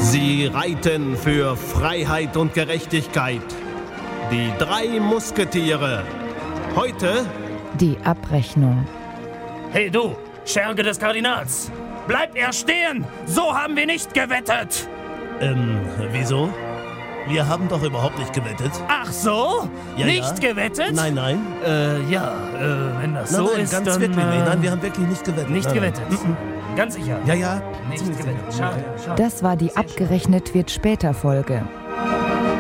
Sie reiten für Freiheit und Gerechtigkeit. Die 3 Musketiere. Heute Die Abrechnung. Hey du, Scherge des Kardinals! Bleib er stehen! So haben wir nicht gewettet! Wieso? Wir haben doch überhaupt nicht gewettet. Ach so? Ja, nicht ja. gewettet? Nein. Wenn das Nein, so nein, ist, ganz dann... wirklich nicht. Nein, wir haben wirklich nicht gewettet. Nicht Nein, gewettet. nein. Ganz sicher. Ja. Nicht gewettet. Schade. Das war die Abgerechnet wird später Folge.